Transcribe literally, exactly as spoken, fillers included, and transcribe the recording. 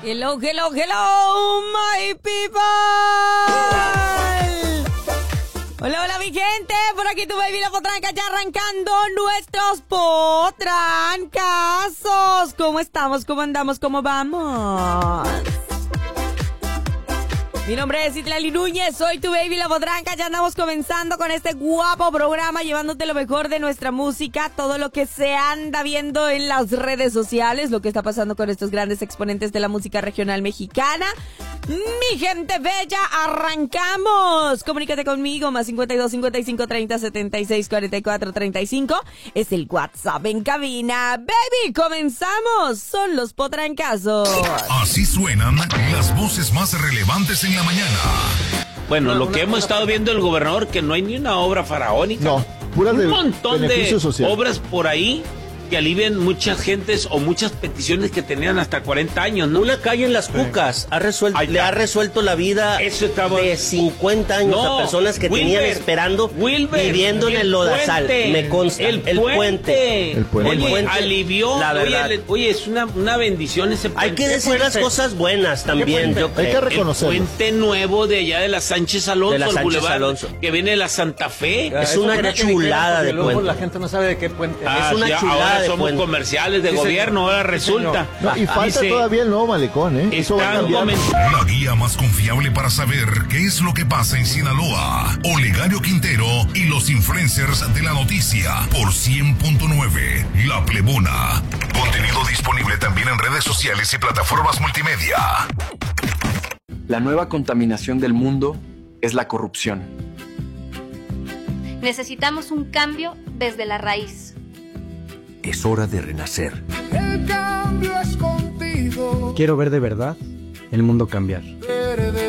Hello, hello, hello, my people. Hola, hola, mi gente. Por aquí tu baby la potranca, ya arrancando nuestros potrancazos. ¿Cómo estamos? ¿Cómo andamos? ¿Cómo vamos? Mi nombre es Itlali Núñez, soy tu baby la potranca. Ya andamos comenzando con este guapo programa, llevándote lo mejor de nuestra música, todo lo que se anda viendo en las redes sociales, lo que está pasando con estos grandes exponentes de la música regional mexicana. Mi gente bella, arrancamos. Comunícate conmigo, más cincuenta y dos, cincuenta y cinco, treinta, setenta y seis, cuarenta y cuatro, treinta y cinco. Es el WhatsApp en cabina. Baby, comenzamos. Son los potrancazos. Así suenan las voces más relevantes en la mañana. Bueno, lo que hemos estado viendo el gobernador, que no hay ni una obra faraónica. No, puras un de montón de beneficio social. obras por ahí que alivien muchas gentes o muchas peticiones que tenían hasta cuarenta años, ¿no? Una calle en Las Cucas ha resuelto, le ha resuelto la vida Eso estaba... de cincuenta años No, a personas que Wilber, tenían esperando Wilber, viviendo en el lodazal. puente, Me consta. El, El puente. puente. El puente. Oye, El puente, alivió. la verdad. Oye, le- oye, es una, una bendición ese puente. Hay que decir las cosas buenas también. Yo Hay que creo. reconocerlo. El puente nuevo de allá de la Sánchez Alonso, De la el Sánchez Boulevard, Alonso. que viene de la Santa Fe. Es Eso una tenía que chulada dijeran, de porque luego puente. la gente no sabe de qué puente es. Ah, es una sí, chulada ahora de somos puente. comerciales de Sí, gobierno, señor. ahora Sí, resulta. No, y falta Dice, todavía el nuevo malecón, ¿eh? Eso va a están cambiar. comentando. La guía más confiable para saber qué es lo que pasa en Sinaloa. Olegario Quintero y los influencers de la noticia por cien punto nueve La Plebona. Contenido disponible también en redes sociales y plataformas multimedia. La nueva contaminación del mundo es la corrupción. Necesitamos un cambio desde la raíz. Es hora de renacer. El cambio es contigo. Quiero ver de verdad el mundo cambiar.